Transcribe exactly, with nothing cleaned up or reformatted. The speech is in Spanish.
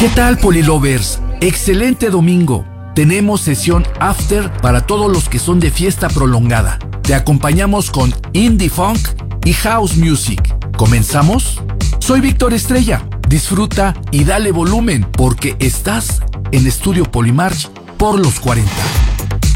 ¿Qué tal, Polilovers? Excelente domingo. Tenemos sesión after para todos los que son de fiesta prolongada. Te acompañamos con indie funk y house music. ¿Comenzamos? Soy Víctor Estrella. Disfruta y dale volumen porque estás en Estudio Polymarch por los cuarenta.